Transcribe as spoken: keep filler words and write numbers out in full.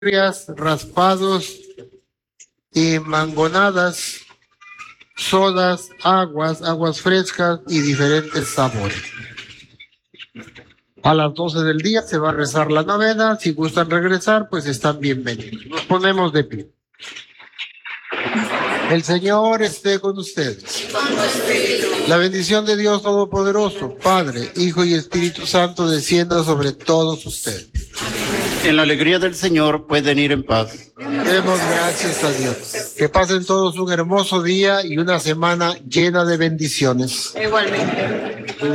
raspados y mangonadas, sodas, aguas, aguas frescas y diferentes sabores. A las doce del día se va a rezar la novena. Si gustan regresar, pues están bienvenidos. Nos ponemos de pie. El Señor esté con ustedes. La bendición de Dios Todopoderoso, Padre, Hijo y Espíritu Santo, descienda sobre todos ustedes. En la alegría del Señor pueden ir en paz. Demos gracias a Dios. Que pasen todos un hermoso día y una semana llena de bendiciones. Igualmente.